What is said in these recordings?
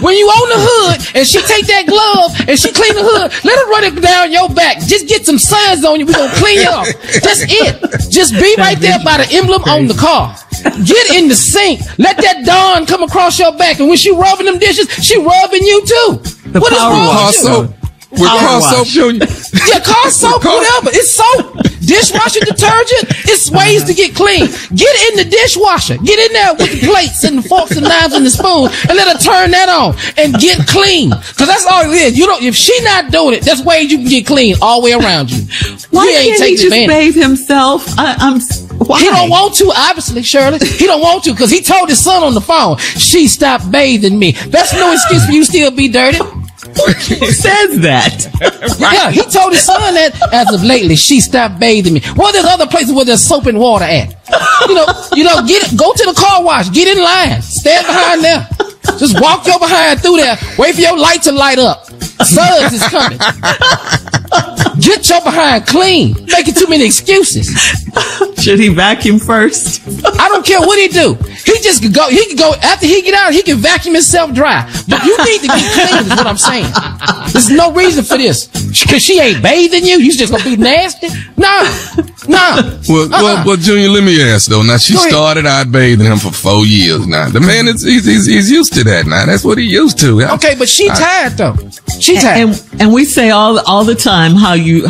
when you on the hood and she take that glove and she clean the hood, let her run it down your back. Just get some suds on you. We gonna clean you up. That's it. Just be right there by the emblem on the car. Get in the sink. Let that Dawn come across your back, and when she rubbing them dishes, she rubbing you too. What is wrong with you? With car soap, Junior. Yeah, car soap, whatever. It's soap. Dishwasher detergent. It's ways to get clean. Get in the dishwasher. Get in there with the plates and the forks and knives and the spoon and let her turn that on and get clean. Cause that's all it is. You don't, if she not doing it, that's ways you can get clean all the way around you. Why can't he just bathe himself? Why? He don't want to, obviously, Shirley. He don't want to because he told his son on the phone, she stopped bathing me. That's no excuse for you still be dirty. Who says that? Yeah, he told his son that as of lately, she stopped bathing me. Well, there's other places where there's soap and water at. You know, go to the car wash, get in line, stand behind there. Just walk your behind through there, wait for your light to light up. Suds is coming. Get your behind clean. Making too many excuses. Should he vacuum first? I don't care what he do. He can go after he get out, he can vacuum himself dry. But you need to get clean is what I'm saying. There's no reason for this. Cause she ain't bathing you. You just gonna be nasty? Nah. Well, Junior, let me ask though. Now she started out bathing him for 4 years now. The man he's used to that now. That's what he used to. Okay, but she tired though. She tired. And we say all the time how you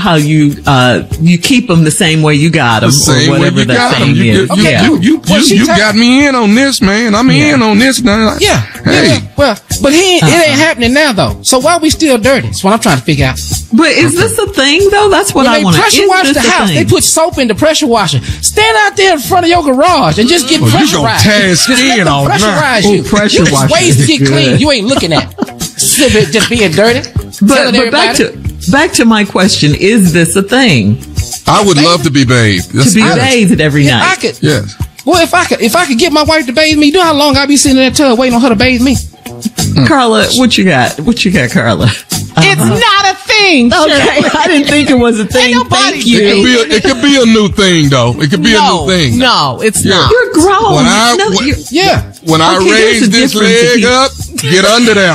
keep them the same way you got them, or whatever that saying is. You got me in on this, man. I'm in on this now. Yeah. Hey. Well, but it ain't happening now though. So why are we still dirty? That's what I'm trying to figure out. But is this a thing though? That's what I want to. Pressure wash the house. They put soap in the pressure washer. Stand out there in front of your garage and just get pressurized. Just pressurize you. Pressure wash. Ways to get clean. You ain't looking at. Just being dirty. But back to my question: is this a thing? I would love to be bathed. Bathed every night. I could. Yes. Well, if I could get my wife to bathe me, you know how long I be sitting in that tub waiting on her to bathe me? Carla, what you got? Carla? It's not a thing. Okay, I didn't think it was a thing. Thank you. It could be a new thing, though. It could be a new thing. No, it's not. You're grown. When I raise this leg up, get under there.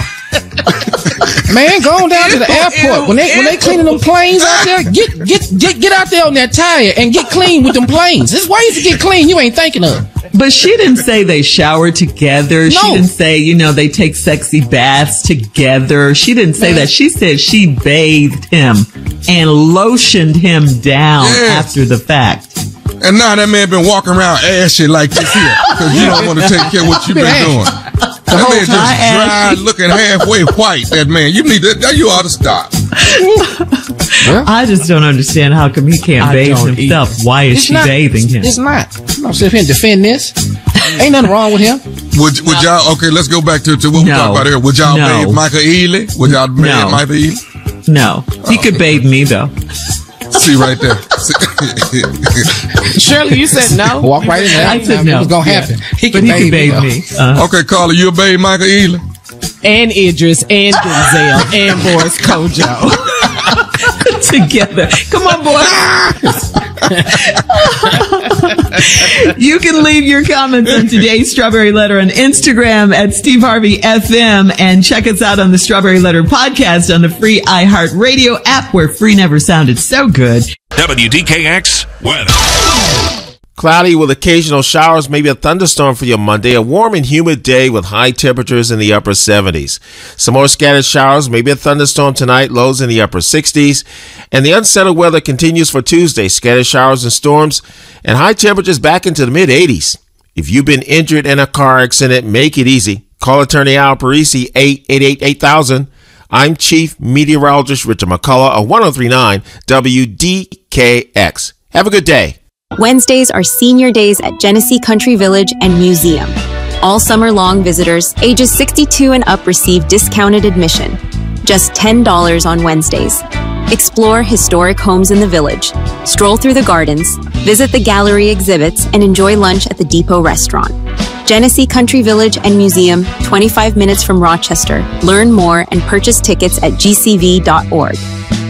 Man, go on down to the airport. When they cleaning them planes out there, get out there on that tire and get clean with them planes. There's ways to get clean you ain't thinking of. But she didn't say they shower together. No. She didn't say, they take sexy baths together. She didn't say that. She said she bathed him and lotioned him down after the fact. And now that man been walking around ashy like this here because you don't want to take care of what you've been doing. That man just dry, looking halfway white. That man, you ought to stop. I just don't understand how come he can't bathe himself. Why is she bathing him? It's not. I'm not sit here and defend this. Ain't nothing wrong with him. Would y'all? Okay, let's go back to what we talked about here. Would y'all bathe Michael Ealy? Would y'all bathe Michael Ealy? No, he could bathe me though. See right there. Shirley, you said no. Walk right in there. I said no. What's gonna happen? He can bathe me. Okay, Carla, you'll bathe Michael Ealy? And Idris and Denzel and Boris Kojo. Together. Come on, boys. You can leave your comments on today's Strawberry Letter on Instagram at Steve Harvey FM and check us out on the Strawberry Letter podcast on the free iHeartRadio app where free never sounded so good. WDKX weather. Cloudy with occasional showers, maybe a thunderstorm for your Monday. A warm and humid day with high temperatures in the upper 70s. Some more scattered showers, maybe a thunderstorm tonight, lows in the upper 60s. And the unsettled weather continues for Tuesday. Scattered showers and storms and high temperatures back into the mid-80s. If you've been injured in a car accident, make it easy. Call attorney Al Parisi, 888-8000. I'm Chief Meteorologist Richard McCullough of 1039 WDKX. Have a good day. Wednesdays are senior days at Genesee Country Village and Museum. All summer long, visitors ages 62 and up receive discounted admission. Just $10 on Wednesdays. Explore historic homes in the village, stroll through the gardens, visit the gallery exhibits, and enjoy lunch at the Depot Restaurant. Genesee Country Village and Museum, 25 minutes from Rochester. Learn more and purchase tickets at gcv.org.